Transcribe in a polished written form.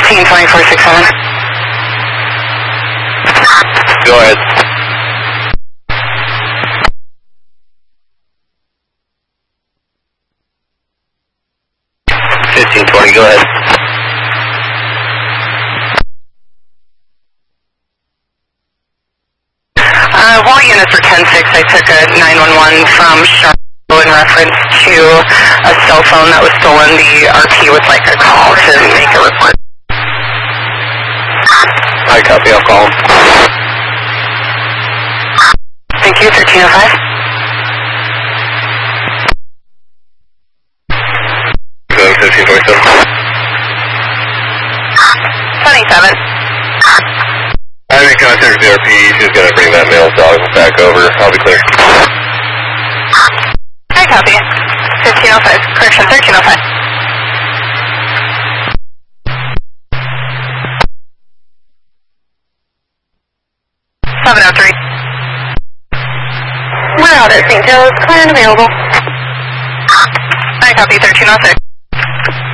152467. Go ahead. Go ahead. Wall units for 10-6, I took a 911 from Charlotte in reference to a cell phone that was stolen. The RT would like a call to make a report. I copy, I'll call. Thank you, 1305. Go 1547. 27. I'm in contact with the RP. She's going to bring that male dog back over. I'll be clear. I copy. 1505. Correction, 1305. 703. We're out at St. Joe's. Clear and available. I copy, 1306.